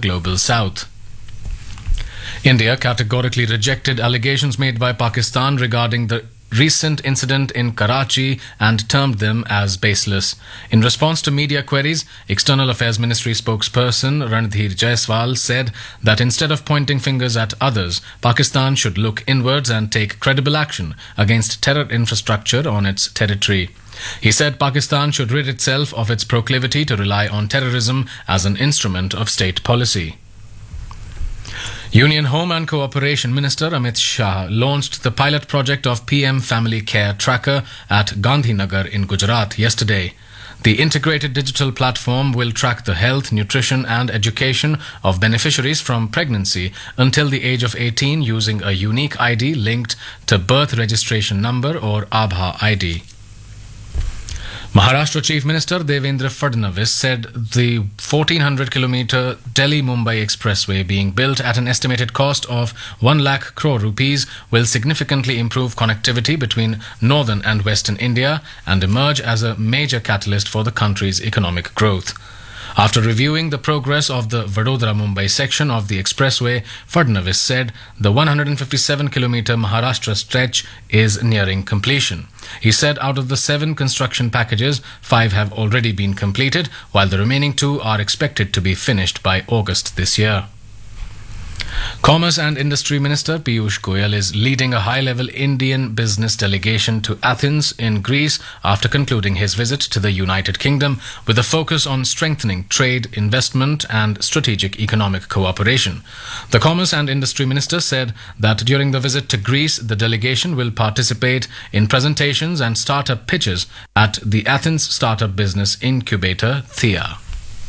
global south. India categorically rejected allegations made by Pakistan regarding the recent incident in Karachi and termed them as baseless. In response to media queries, External Affairs Ministry spokesperson Ranadhir Jaiswal said that instead of pointing fingers at others, Pakistan should look inwards and take credible action against terror infrastructure on its territory. He said Pakistan should rid itself of its proclivity to rely on terrorism as an instrument of state policy. Union Home and Cooperation Minister Amit Shah launched the pilot project of PM Family Care Tracker at Gandhinagar in Gujarat yesterday. The integrated digital platform will track the health, nutrition and education of beneficiaries from pregnancy until the age of 18 using a unique ID linked to birth registration number or Aadhaar ID. Maharashtra Chief Minister Devendra Fadnavis said the 1400-kilometer Delhi-Mumbai expressway being built at an estimated cost of 1 lakh crore rupees will significantly improve connectivity between northern and western India and emerge as a major catalyst for the country's economic growth. After reviewing the progress of the Vadodara-Mumbai section of the expressway, Fadnavis said the 157-kilometer Maharashtra stretch is nearing completion. He said out of the 7 construction packages, 5 have already been completed, while the remaining 2 are expected to be finished by August this year. Commerce and Industry Minister Piyush Goyal is leading a high-level Indian business delegation to Athens in Greece after concluding his visit to the United Kingdom with a focus on strengthening trade, investment and strategic economic cooperation. The Commerce and Industry Minister said that during the visit to Greece, the delegation will participate in presentations and startup pitches at the Athens Startup Business Incubator, THEA.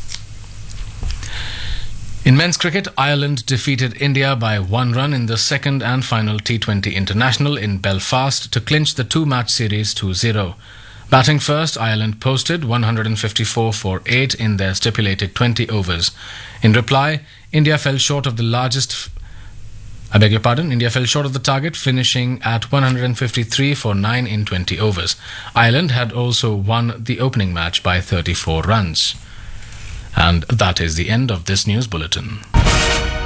In men's cricket, Ireland defeated India by 1 run in the second and final T20 International in Belfast to clinch the 2-match series 2-0. Batting first, Ireland posted 154 for 8 in their stipulated 20 overs. In reply, India fell short of the target, finishing at 153 for 9 in 20 overs. Ireland had also won the opening match by 34 runs. And that is the end of this news bulletin.